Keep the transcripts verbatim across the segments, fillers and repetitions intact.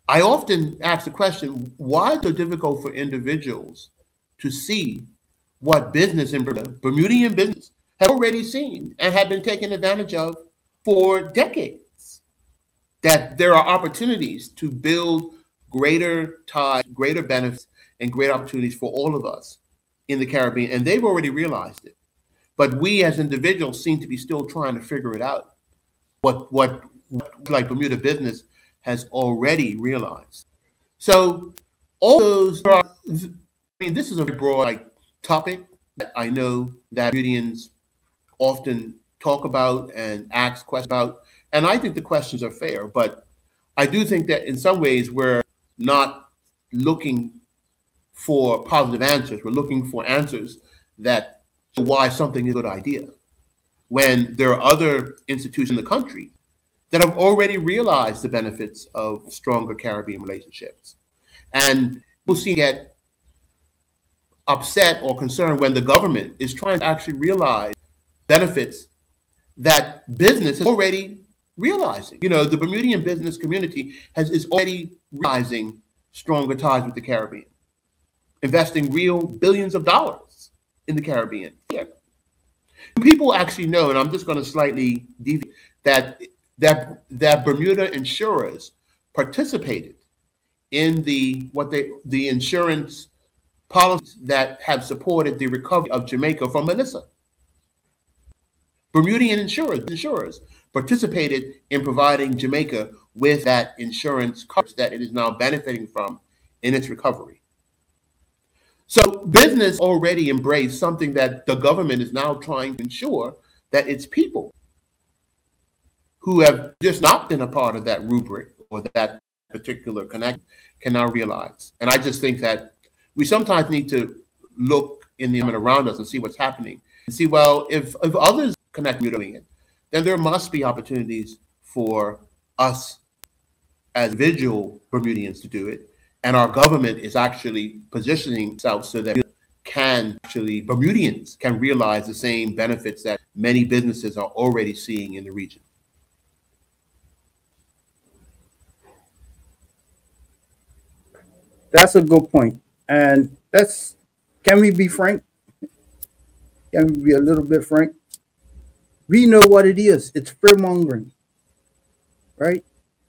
I often ask the question, why is it so difficult for individuals to see what business in Bermuda, Bermudian business, have already seen and have been taken advantage of for decades? That there are opportunities to build greater ties, greater benefits, and great opportunities for all of us in the Caribbean, and they've already realized it. But we as individuals seem to be still trying to figure it out. What what, what like Bermuda business has already realized. So all those are, I mean, this is a broad like topic that I know that Bermudians often talk about and ask questions about, and I think the questions are fair. But I do think that in some ways we're not looking for positive answers. We're looking for answers that why something is a good idea, when there are other institutions in the country that have already realized the benefits of stronger Caribbean relationships. And we'll see get upset or concerned when the government is trying to actually realize benefits that business is already realizing. You know, the Bermudian business community has is already realizing stronger ties with the Caribbean, investing real billions of dollars in the Caribbean. Yeah. People actually know, and I'm just going to slightly deviate, that that that Bermuda insurers participated in the what they the insurance policies that have supported the recovery of Jamaica from Melissa. Bermudian insurers insurers participated in providing Jamaica with that insurance coverage that it is now benefiting from in its recovery. So business already embraced something that the government is now trying to ensure that its people who have just not been a part of that rubric or that particular connection can now realize. And I just think that we sometimes need to look in the environment around us and see what's happening and see, well, if, if others connect to doing it, then there must be opportunities for us as individual Bermudians to do it. And our government is actually positioning itself so that can actually Bermudians can realize the same benefits that many businesses are already seeing in the region. That's a good point. And that's, can we be frank? Can we be a little bit frank? We know what it is. It's fear mongering, right?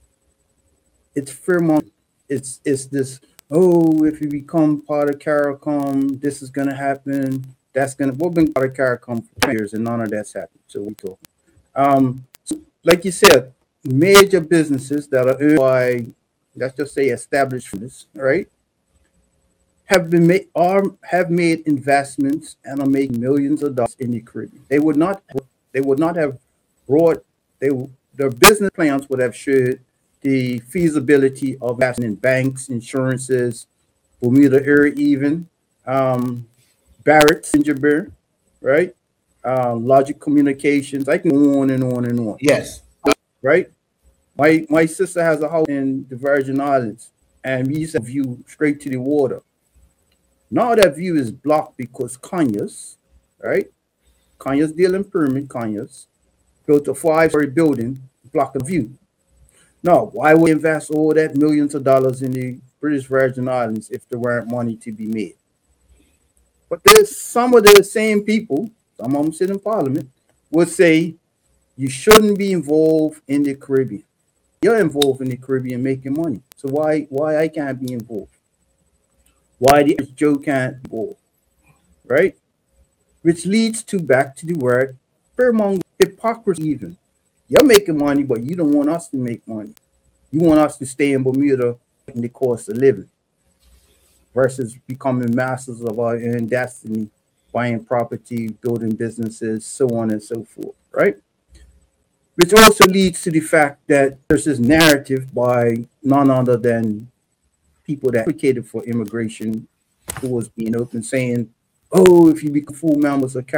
It's fear mongering. It's it's this, oh, if you become part of CARICOM, this is gonna happen. That's gonna we've been part of CARICOM for twenty years and none of that's happened. So we talk. Um, so like you said, major businesses that are owned by, let's just say, established firms, right, have been made are have made investments and are making millions of dollars in the Caribbean. They would not they would not have brought they their business plans would have showed the feasibility of investing in banks, insurances, Bermuda area, even um, Barrett, Singerbeer, right? Uh, Logic Communications. I can go on and on and on. Yes. Right. My my sister has a house in the Virgin Islands, and we used to view straight to the water. Now that view is blocked because Conyers, right? Conyers dealing permit, Conyers built a five-story building, block the view. Now, why would invest all that millions of dollars in the British Virgin Islands if there weren't money to be made? But there's some of the same people, some of them sit in Parliament, would say you shouldn't be involved in the Caribbean. You're involved in the Caribbean making money. So why why I can't be involved? Why the Joe can't be involved? Right? Which leads to back to the word fearmonger, hypocrisy even. You're making money, but you don't want us to make money. You want us to stay in Bermuda in the cost of living versus becoming masters of our own destiny, buying property, building businesses, so on and so forth, right? Which also leads to the fact that there's this narrative by none other than people that advocated for immigration towards being open, saying, oh, if you become full members of